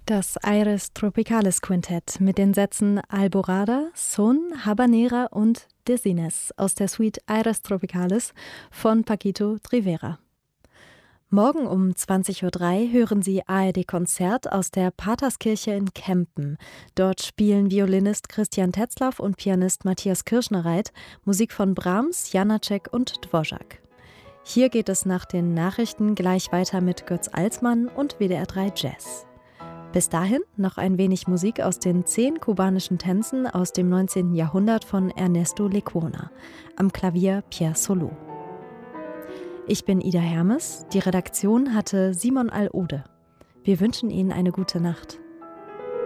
Das Aires Tropicalis Quintett mit den Sätzen Alborada, Son, Habanera und Desines aus der Suite Aires Tropicalis von Paquito Rivera. Morgen um 20:03 Uhr hören Sie ARD-Konzert aus der Paterskirche in Kempen. Dort spielen Violinist Christian Tetzlaff und Pianist Matthias Kirschnereit Musik von Brahms, Janáček und Dvořák. Hier geht es nach den Nachrichten gleich weiter mit Götz Alsmann und WDR 3 Jazz. Bis dahin noch ein wenig Musik aus den 10 kubanischen Tänzen aus dem 19. Jahrhundert von Ernesto Lecuona. Am Klavier Pierre Solo. Ich bin Ida Hermes, die Redaktion hatte Simon Al-Ode. Wir wünschen Ihnen eine gute Nacht.